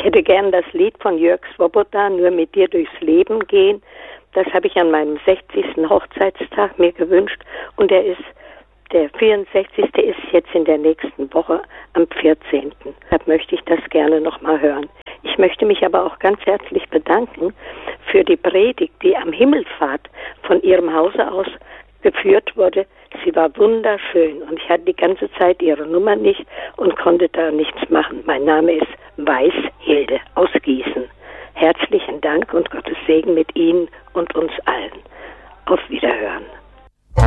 Ich hätte gern das Lied von Jörg Swoboda, Nur mit dir durchs Leben gehen. Das habe ich an meinem 60. Hochzeitstag mir gewünscht und der 64. ist jetzt in der nächsten Woche am 14. Deshalb möchte ich das gerne nochmal hören. Ich möchte mich aber auch ganz herzlich bedanken für die Predigt, die am Himmelfahrt von Ihrem Hause aus geführt wurde. Sie war wunderschön und ich hatte die ganze Zeit Ihre Nummer nicht und konnte da nichts machen. Mein Name ist Weiß-Hilde aus Gießen. Herzlichen Dank und Gottes Segen mit Ihnen und uns allen. Auf Wiederhören.